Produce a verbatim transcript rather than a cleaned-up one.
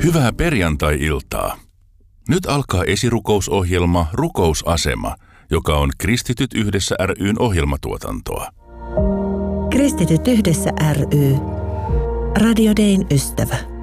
Hyvää perjantai-iltaa. Nyt alkaa esirukousohjelma Rukousasema, joka on Kristityt yhdessä ry:n ohjelmatuotantoa. Kristityt yhdessä ry. Radio Dayn ystävä.